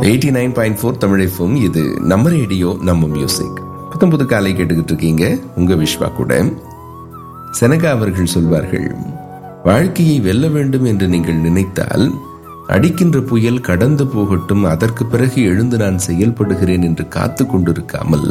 89.4 Tamil FM. இது நம்ம radio, நம்ம மியூசிக். புது காலை கேட்டுக்கிட்டு இருக்கீங்க. உங்க விஸ்வா கூட. செனகா அவர்கள் சொல்வார்கள், வாழ்க்கையை வெல்ல வேண்டும் என்று நீங்கள் நினைத்தால் அடிக்கின்ற புயல் கடந்து போகட்டும், அதற்கு பிறகு எழுந்து நான் செயல்படுகிறேன் என்று காத்து கொண்டிருக்காமல்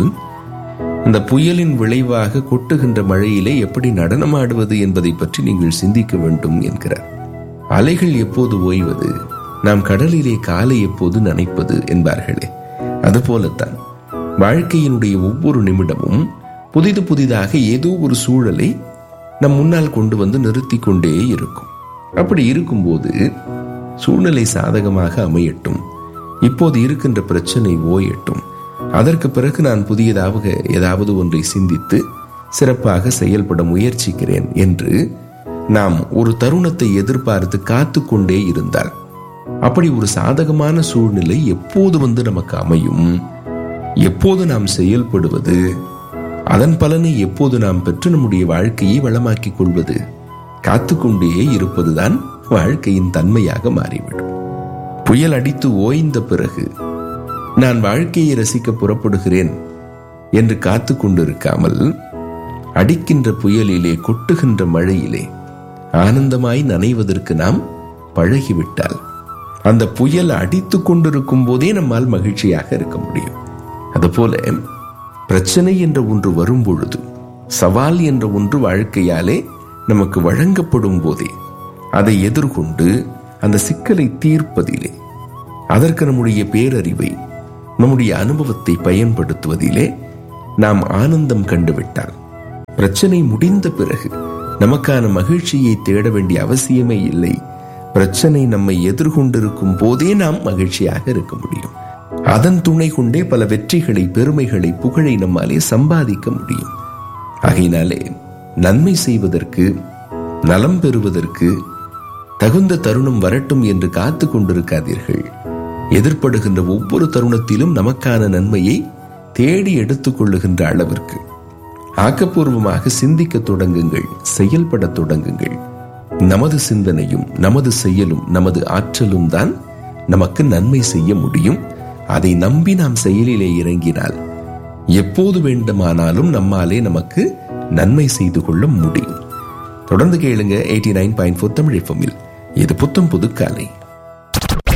அந்த புயலின் விளைவாக கொட்டுகின்ற மழையிலே எப்படி நடனமாடுவது என்பதை பற்றி நீங்கள் சிந்திக்க வேண்டும் என்கிறார். அலைகள் எப்போது ஓய்வது, நாம் கடலிலே காலை எப்போது நனைப்பது என்பார்களே, அதுபோலத்தான் வாழ்க்கையினுடைய ஒவ்வொரு நிமிடமும் புதிதாக ஏதோ ஒரு சூழலை நம் முன்னால் கொண்டு வந்து நிறுத்தி கொண்டே இருக்கும். அப்படி இருக்கும்போது சூழ்நிலை சாதகமாக அமையட்டும், இப்போது இருக்கின்ற பிரச்சனை ஓயட்டும், அதற்கு பிறகு நான் புதியதாக ஏதாவது ஒன்றை சிந்தித்து சிறப்பாக செயல்பட முயற்சிக்கிறேன் என்று நாம் ஒரு தருணத்தை எதிர்பார்த்து காத்து கொண்டே இருந்தால், அப்படி ஒரு சாதகமான சூழ்நிலை எப்போது வந்து நமக்கு அமையும், எப்போது நாம் செயல்படுவது, அதன் பலனை எப்போது நாம் பெற்று நம்முடைய வாழ்க்கையை வளமாக்கிக் கொள்வது, காத்துக்கொண்டே இருப்பதுதான் வாழ்க்கையின் தன்மையாக மாறிவிடும். புயல் அடித்து ஓய்ந்த பிறகு நான் வாழ்க்கையை ரசிக்க புறப்படுகிறேன் என்று காத்து கொண்டிருக்காமல், அடிக்கின்ற புயலிலே கொட்டுகின்ற மழையிலே ஆனந்தமாய் நனைவதற்கு நாம் பழகிவிட்டால் அந்த புயல் அடித்து கொண்டிருக்கும் போதே நம்மால் மகிழ்ச்சியாக இருக்க முடியும். அதுபோல பிரச்சனை என்ற ஒன்று வரும் பொழுது, சவால் என்ற ஒன்று வாழ்க்கையாலே நமக்கு வழங்கப்படும் போதே அதை எதிர்கொண்டு அந்த சிக்கலை தீர்ப்பதிலே, அதற்கு நம்முடைய பேரறிவை, நம்முடைய அனுபவத்தை பயன்படுத்துவதிலே நாம் ஆனந்தம் கண்டுவிட்டால், பிரச்சனை முடிந்த பிறகு நமக்கான மகிழ்ச்சியை தேட வேண்டிய அவசியமே இல்லை. பிரச்சனை நம்மை எதிர்கொண்டிருக்கும் போதே நாம் மகிழ்ச்சியாக இருக்க முடியும். அதன் துணை கொண்டே பல வெற்றிகளை, பெருமைகளை, புகழை நம்மாலே சம்பாதிக்க முடியும். ஆகையினாலே நன்மை செய்வதற்கு, நலம் பெறுவதற்கு தகுந்த தருணம் வரட்டும் என்று காத்து கொண்டிருக்காதீர்கள். எதிர்படுகின்ற ஒவ்வொரு தருணத்திலும் நமக்கான நன்மையை தேடி எடுத்துக் கொள்ளுகின்ற அளவிற்கு ஆக்கப்பூர்வமாக சிந்திக்க தொடங்குங்கள், செயல்பட தொடங்குங்கள். நமது சிந்தனையும் நமது செயலும் நமது ஆற்றலும் தான் நமக்கு நன்மை செய்ய முடியும். அதை நம்பி நாம் செயலிலே இறங்கினால் எப்போது வேண்டுமானாலும் நம்மாலே நமக்கு நன்மை செய்து கொள்ள முடியும். தொடர்ந்து கேளுங்க 89.4 தமிழ் FM. இது புத்தம் புது காலை.